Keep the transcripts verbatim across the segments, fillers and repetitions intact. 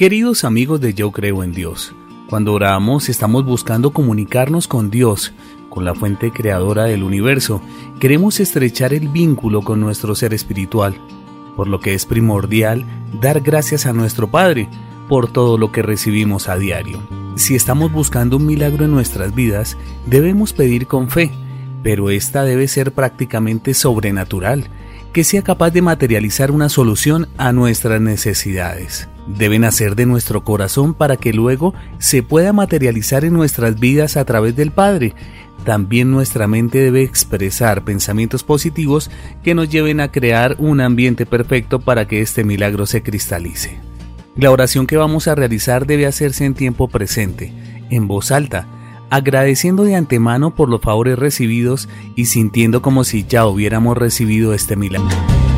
Queridos amigos de Yo Creo en Dios, cuando oramos estamos buscando comunicarnos con Dios, con la fuente creadora del universo. Queremos estrechar el vínculo con nuestro ser espiritual, por lo que es primordial dar gracias a nuestro Padre por todo lo que recibimos a diario. Si estamos buscando un milagro en nuestras vidas, debemos pedir con fe, pero esta debe ser prácticamente sobrenatural, que sea capaz de materializar una solución a nuestras necesidades. Debe nacer de nuestro corazón para que luego se pueda materializar en nuestras vidas a través del Padre. También nuestra mente debe expresar pensamientos positivos que nos lleven a crear un ambiente perfecto para que este milagro se cristalice. La oración que vamos a realizar debe hacerse en tiempo presente, en voz alta, agradeciendo de antemano por los favores recibidos y sintiendo como si ya hubiéramos recibido este milagro.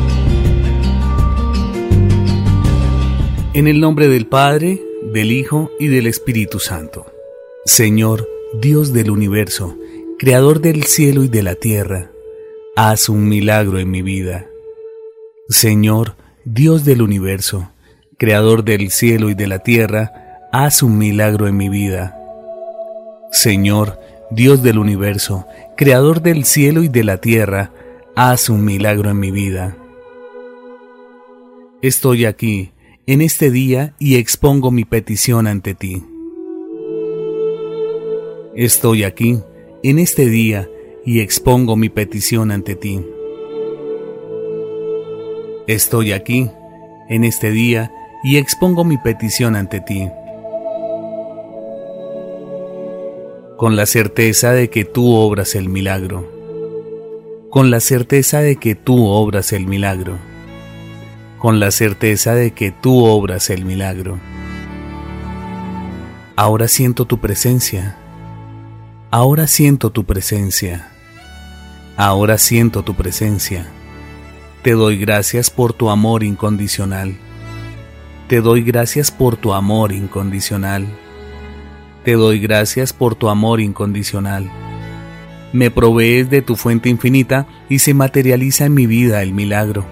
En el nombre del Padre, del Hijo y del Espíritu Santo. Señor, Dios del universo, Creador del cielo y de la tierra, haz un milagro en mi vida. Señor, Dios del universo, Creador del cielo y de la tierra, haz un milagro en mi vida. Señor, Dios del universo, Creador del cielo y de la tierra, haz un milagro en mi vida. Estoy aquí, en este día, y expongo mi petición ante ti. Estoy aquí, en este día, y expongo mi petición ante ti. Estoy aquí, en este día, y expongo mi petición ante ti. Con la certeza de que tú obras el milagro. Con la certeza de que tú obras el milagro. Con la certeza de que tú obras el milagro. Ahora siento tu presencia. Ahora siento tu presencia. Ahora siento tu presencia. Te doy gracias por tu amor incondicional. Te doy gracias por tu amor incondicional. Te doy gracias por tu amor incondicional. Me provees de tu fuente infinita y se materializa en mi vida el milagro.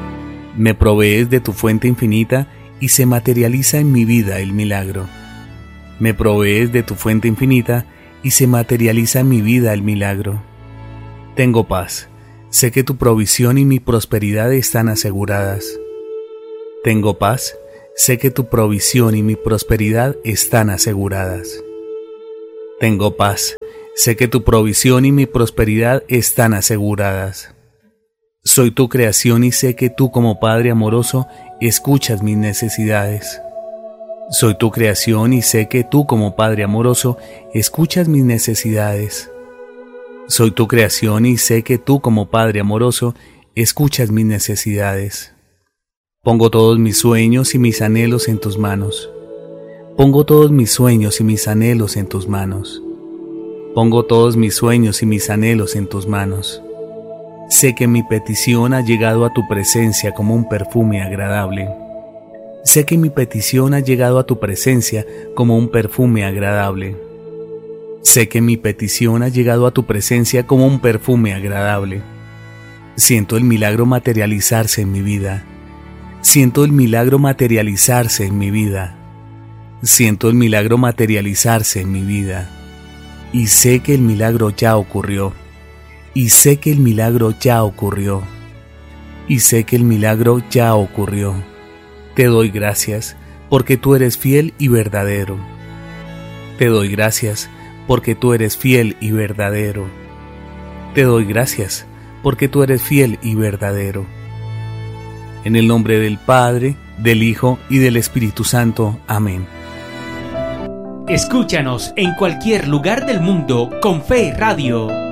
Me provees de tu fuente infinita y se materializa en mi vida el milagro. Me provees de tu fuente infinita y se materializa en mi vida el milagro. Tengo paz. Sé que tu provisión y mi prosperidad están aseguradas. Tengo paz. Sé que tu provisión y mi prosperidad están aseguradas. Tengo paz. Sé que tu provisión y mi prosperidad están aseguradas. Soy tu creación y sé que tú, como Padre amoroso, escuchas mis necesidades. Soy tu creación y sé que tú, como Padre amoroso, escuchas mis necesidades. Soy tu creación y sé que tú, como Padre amoroso, escuchas mis necesidades. Pongo todos mis sueños y mis anhelos en tus manos. Pongo todos mis sueños y mis anhelos en tus manos. Pongo todos mis sueños y mis anhelos en tus manos. Sé que mi petición ha llegado a tu presencia como un perfume agradable. Sé que mi petición ha llegado a tu presencia como un perfume agradable. Sé que mi petición ha llegado a tu presencia como un perfume agradable. Siento el milagro materializarse en mi vida. Siento el milagro materializarse en mi vida. Siento el milagro materializarse en mi vida. Y sé que el milagro ya ocurrió. Y sé que el milagro ya ocurrió. Y sé que el milagro ya ocurrió. Te doy gracias porque tú eres fiel y verdadero. Te doy gracias porque tú eres fiel y verdadero. Te doy gracias porque tú eres fiel y verdadero. En el nombre del Padre, del Hijo y del Espíritu Santo. Amén. Escúchanos en cualquier lugar del mundo con Fe Radio.